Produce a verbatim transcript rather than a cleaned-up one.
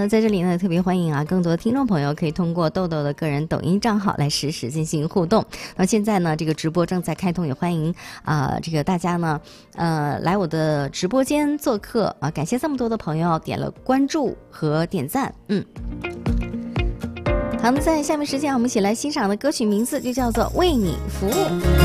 那在这里呢，特别欢迎啊，更多的听众朋友可以通过豆豆的个人抖音账号来实时进行互动。那现在呢，这个直播正在开通，也欢迎啊、呃，这个大家呢，呃，来我的直播间做客啊！感谢这么多的朋友点了关注和点赞，嗯。好，那在下面时间，我们一起来欣赏的歌曲名字就叫做《为你服务》。